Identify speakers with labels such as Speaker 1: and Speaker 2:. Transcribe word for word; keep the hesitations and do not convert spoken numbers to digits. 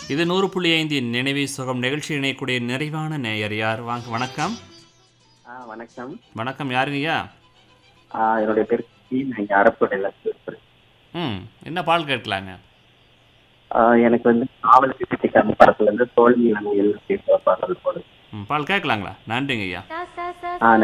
Speaker 1: இது நூறு புள்ளி ஐந்து நினைவே சுகம் நிகழ்ச்சி இணையக்கூடிய நிறைவான நேயர் யார் வாங்க வணக்கம்.
Speaker 2: ஆ வணக்கம்.
Speaker 1: வணக்கம் யாருங்கய்யா?
Speaker 2: ஆ என்னுடைய பேர் நான் அரப்போடையில் பேசுகிறேன்.
Speaker 1: ம் என்ன பால் கேட்கலாங்க?
Speaker 2: எனக்கு வந்து காவல் சித்திக்கான படத்துல இருந்து தோல்வி நன்மையில் பாடல் போடுது.
Speaker 1: ம் பால் கேட்கலாங்களா? நன்றிங்க ஐயா.
Speaker 2: ஆ